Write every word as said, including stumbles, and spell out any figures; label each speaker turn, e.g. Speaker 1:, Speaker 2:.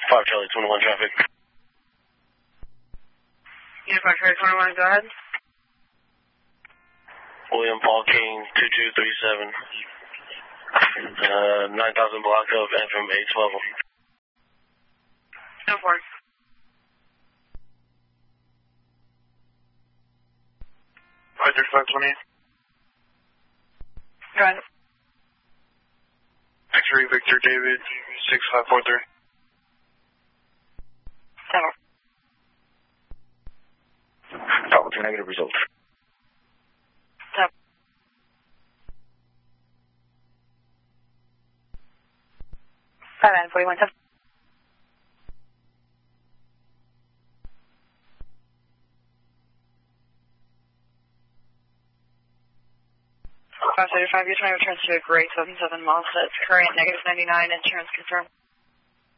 Speaker 1: five Charlie twenty-one traffic.
Speaker 2: Unit five Charlie twenty-one, go ahead.
Speaker 1: William Paul King, two two three seven. Uh, nine thousand block of Antrim eight twelve.
Speaker 2: No four.
Speaker 3: five thirty-five twenty.
Speaker 2: Go ahead.
Speaker 3: X-ray Victor David, six five four three.
Speaker 2: Seven.
Speaker 4: Oh, what's your negative result?
Speaker 2: Seven. Five nine forty-one seven. five thirty-five, you're trying to return to a Gray seven seven miles, that's current negative ninety-nine, insurance confirmed.